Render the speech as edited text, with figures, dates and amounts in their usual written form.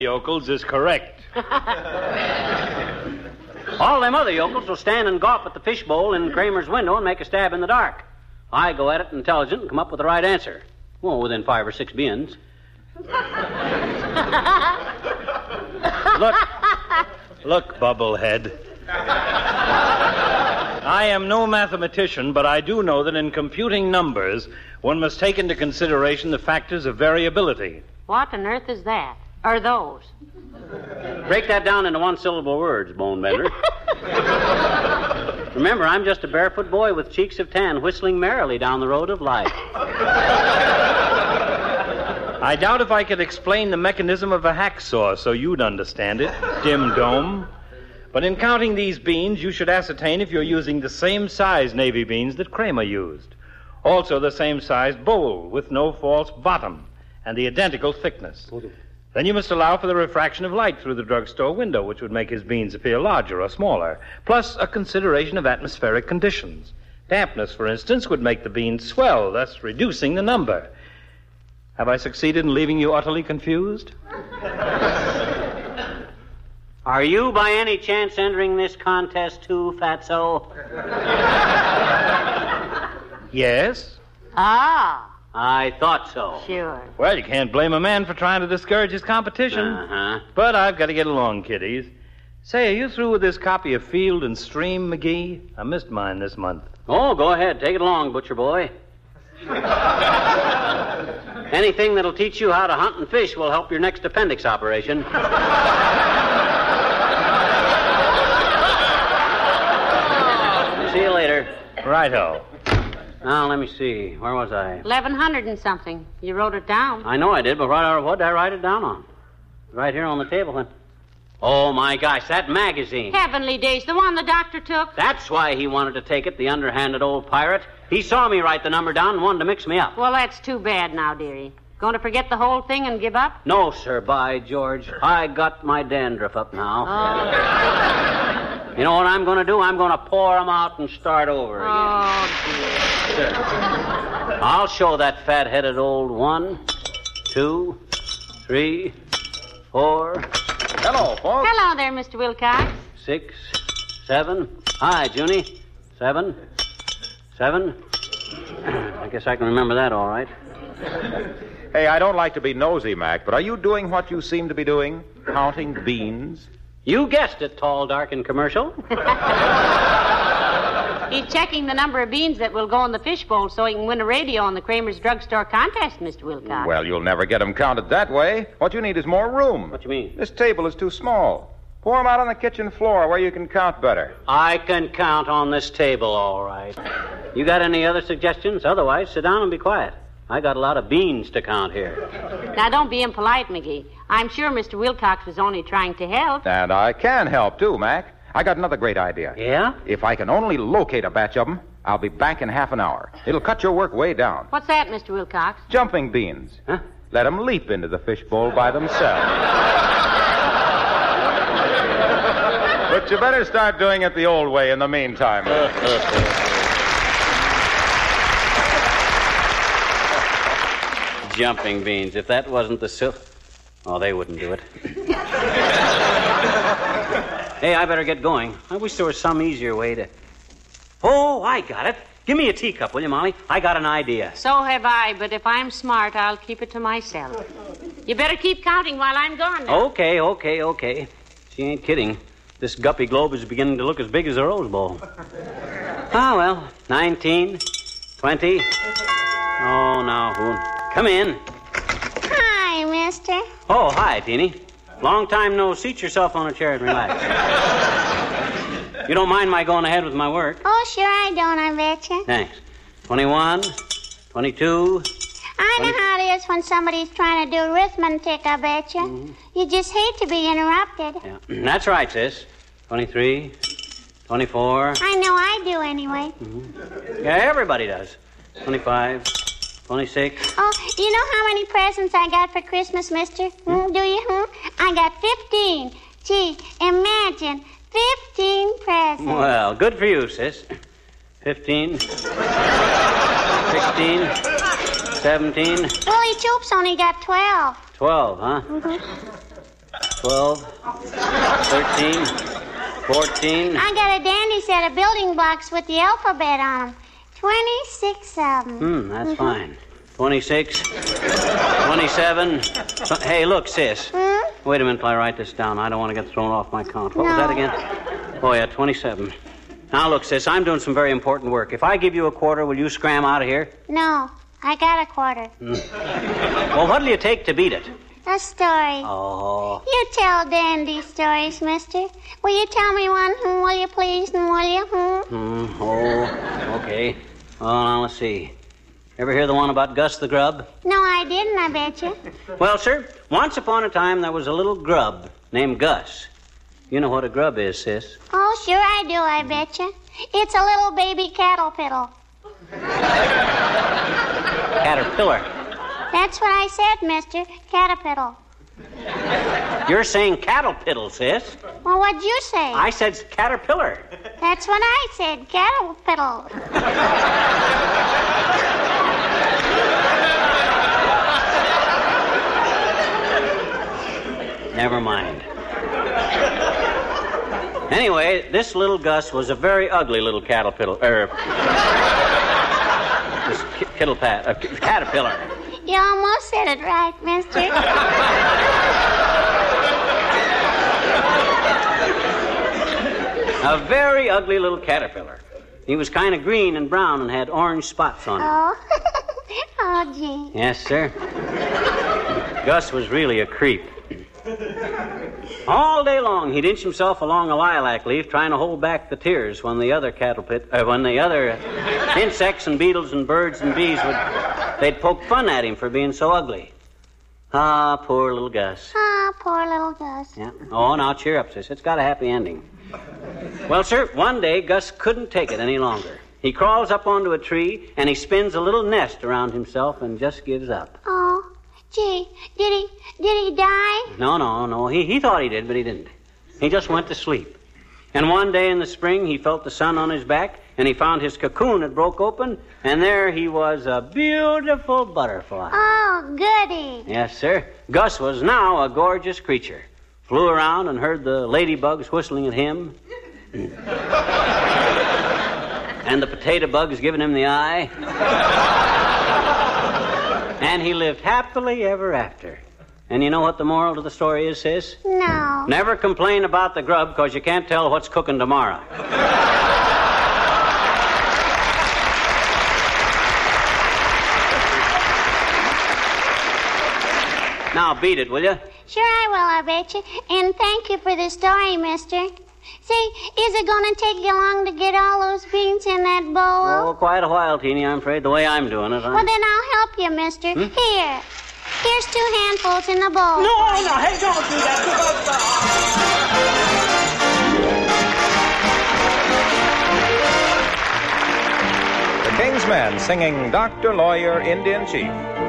Yokels is correct. All them other yokels will stand and gawp at the fishbowl in Kramer's window and make a stab in the dark. I go at it intelligent and come up with the right answer. Well, within 5 or 6 beans. Look, Bubblehead. I am no mathematician, but I do know that in computing numbers, one must take into consideration the factors of variability. What on earth is that? Or those? Break that down into one-syllable words, Bonebender. Remember, I'm just a barefoot boy with cheeks of tan whistling merrily down the road of life. I doubt if I could explain the mechanism of a hacksaw so you'd understand it, Dim Dome. But in counting these beans, you should ascertain if you're using the same size navy beans that Kramer used. Also the same size bowl with no false bottom and the identical thickness. Then you must allow for the refraction of light through the drugstore window, which would make his beans appear larger or smaller, plus a consideration of atmospheric conditions. Dampness, for instance, would make the beans swell, thus reducing the number. Have I succeeded in leaving you utterly confused? Are you by any chance entering this contest too, Fatso? Yes. Ah. I thought so. Sure. Well, you can't blame a man for trying to discourage his competition. Uh-huh. But I've got to get along, kiddies. Say, are you through with this copy of Field and Stream, McGee? I missed mine this month. Oh, go ahead. Take it along, butcher boy. Anything that'll teach you how to hunt and fish will help your next appendix operation. See you later. Righto. Now, let me see. Where was I? 1100 and something. You wrote it down. I know I did, but what did I write it down on? Right here on the table. Oh, my gosh, that magazine. Heavenly days, the one the doctor took. That's why he wanted to take it, the underhanded old pirate. He saw me write the number down and wanted to mix me up. Well, that's too bad now, dearie. Going to forget the whole thing and give up? No, sir, by George. I got my dandruff up now. Oh. You know what I'm going to do? I'm going to pour them out and start over again. Oh, dear. Sure. I'll show that fat-headed old 1, 2, 3, 4. Hello, folks. Hello there, Mr. Wilcox. 6, 7. Hi, Junie. 7. I guess I can remember that all right. Hey, I don't like to be nosy, Mac, but are you doing what you seem to be doing? Counting beans? You guessed it, tall, dark, and commercial. He's checking the number of beans that will go in the fishbowl so he can win a radio on the Kramer's Drugstore contest, Mr. Wilcox. Well, you'll never get them counted that way. What you need is more room. What you mean? This table is too small. Pour them out on the kitchen floor where you can count better. I can count on this table, all right. You got any other suggestions? Otherwise, sit down and be quiet. I got a lot of beans to count here. Now, don't be impolite, McGee. I'm sure Mr. Wilcox was only trying to help. And I can help, too, Mac. I got another great idea. Yeah? If I can only locate a batch of them, I'll be back in half an hour. It'll cut your work way down. What's that, Mr. Wilcox? Jumping beans. Huh? Let them leap into the fishbowl by themselves. But you better start doing it the old way in the meantime. Jumping beans. If that wasn't the Oh, they wouldn't do it. Hey, I better get going. I wish there was some easier way to... Oh, I got it. Give me a teacup, will you, Molly? I got an idea. So have I, but if I'm smart, I'll keep it to myself. You better keep counting while I'm gone now. Okay. She ain't kidding. This guppy globe is beginning to look as big as a Rose Bowl. Ah, well, 19, 20. Oh, now, who? Come in. Hi, mister. Oh, hi, Teeny. Long time no seat yourself on a chair and relax. You don't mind my going ahead with my work? Oh, sure I don't, I betcha. Thanks. 21, 22... I know how it is when somebody's trying to do arithmetic, I betcha. Mm-hmm. You just hate to be interrupted. Yeah, that's right, sis. 23, 24... I know I do, anyway. Mm-hmm. Yeah, everybody does. 25, 26... Oh, you know how many presents I got for Christmas, mister? Do you? I got 15. Gee, imagine, 15 presents. Well, good for you, sis. 15, 16... 17. Willie Choop's only got 12. 12, huh? Mm-hmm. 12, 13, 14. I got a dandy set of building blocks with the alphabet on them. 26 of them. That's fine. 26, 27. Hey, look, sis. Wait a minute till I write this down. I don't want to get thrown off my count. What was that again? Oh, yeah, 27. Now, look, sis, I'm doing some very important work. If I give you a quarter, will you scram out of here? No, I got a quarter. Well, what'll you take to beat it? A story. Oh. You tell dandy stories, mister. Will you tell me one, will you please, will you? Oh, okay. Well, now, let's see. Ever hear the one about Gus the Grub? No, I didn't, I bet you. Well, sir, once upon a time there was a little grub named Gus. You know what a grub is, sis? Oh, sure I do, I bet you. It's a little baby caterpillar. Caterpillar. That's what I said, mister. Caterpillar. You're saying caterpillar, sis. Well, what'd you say? I said caterpillar. That's what I said, caterpillar. Never mind. Anyway, this little Gus was a very ugly little caterpillar. Caterpillar. You almost said it right, mister. A very ugly little caterpillar. He was kind of green and brown and had orange spots on him. Oh. Oh, gee. Yes, sir. Gus was really a creep. All day long, he'd inch himself along a lilac leaf trying to hold back the tears when the other insects and beetles and birds and bees they'd poke fun at him for being so ugly. Ah, poor little Gus. Ah, poor little Gus. Yeah. Oh, now cheer up, sis. It's got a happy ending. Well, sir, one day Gus couldn't take it any longer. He crawls up onto a tree and he spins a little nest around himself and just gives up. Oh. Gee, did he die? No. He thought he did, but he didn't. He just went to sleep. And one day in the spring, he felt the sun on his back, and he found his cocoon had broke open, and there he was, a beautiful butterfly. Oh, goody. Yes, sir. Gus was now a gorgeous creature. Flew around and heard the ladybugs whistling at him. And the potato bugs giving him the eye. And he lived happily ever after. And you know what the moral to the story is, sis? No. Never complain about the grub, because you can't tell what's cooking tomorrow. Now, beat it, will you? Sure I will, I bet you. And thank you for the story, mister. Say, is it going to take you long to get all those beans in that bowl? Oh, quite a while, Teeny, I'm afraid, the way I'm doing it. Well, then I'll help you, mister. Here. Here's 2 handfuls in the bowl. No, hey, don't do that. The King's Men singing Dr. Lawyer, Indian Chief.